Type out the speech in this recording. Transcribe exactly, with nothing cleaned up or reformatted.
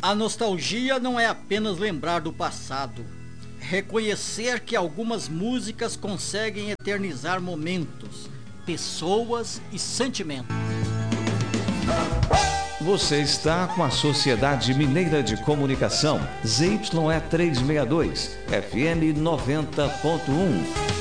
A nostalgia não é apenas lembrar do passado, reconhecer que algumas músicas conseguem eternizar momentos, pessoas e sentimentos. Você está com a Sociedade Mineira de Comunicação, Z Y E trezentos e sessenta e dois, F M noventa ponto um.